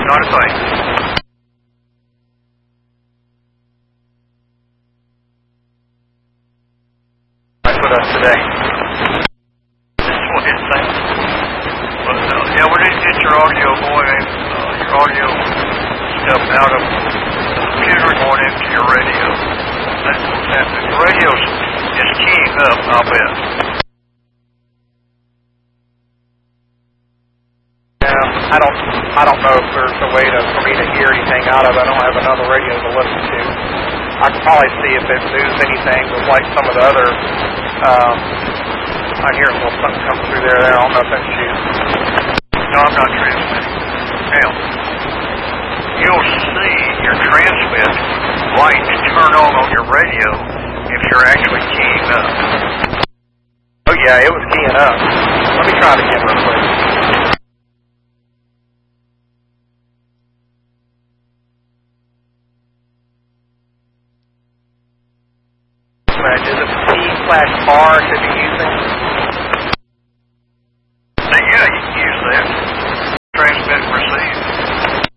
Not a thing. With us today. That's what it thinks. But, yeah, we need to get your audio going, your audio stuff out of the computer going into your radio. That's what's happening. The radio is keying up, I'll bet. I don't know if there's a way for me to hear anything out of it. I don't have another radio to listen to. I can probably see if it moves anything with like some of the other. I hear a little something come through there. I don't know if that's you. No, I'm not transmitting. Now, you'll see your transmit light turn on your radio if you're actually keying up. Oh yeah, it was keying up. Let me try it again real quick. Is it P/R should be using?